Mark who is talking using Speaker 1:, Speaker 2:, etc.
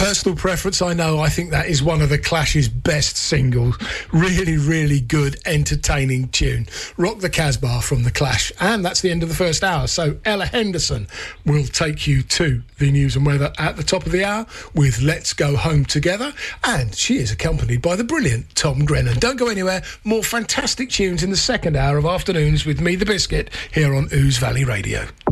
Speaker 1: personal preference, I know. I think that is one of the Clash's best singles. Really, really good, entertaining tune. Rock the Casbah from the Clash. And that's the end of the first hour. So Ella Henderson will take you to the news and weather at the top of the hour with Let's Go Home Together. And she is accompanied by the brilliant Tom Grennan. Don't go anywhere. More fantastic tunes in the second hour of Afternoons with me, the Biscuit, here on Ouse Valley Radio.